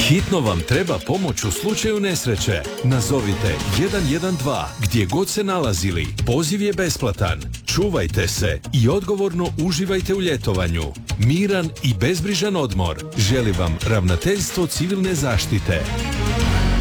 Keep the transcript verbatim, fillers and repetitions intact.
Hitno vam treba pomoć u slučaju nesreće. Nazovite jedan jedan dva gdje god se nalazili. Poziv je besplatan. Čuvajte se i odgovorno uživajte u ljetovanju. Miran i bezbrižan odmor želi vam Ravnateljstvo civilne zaštite.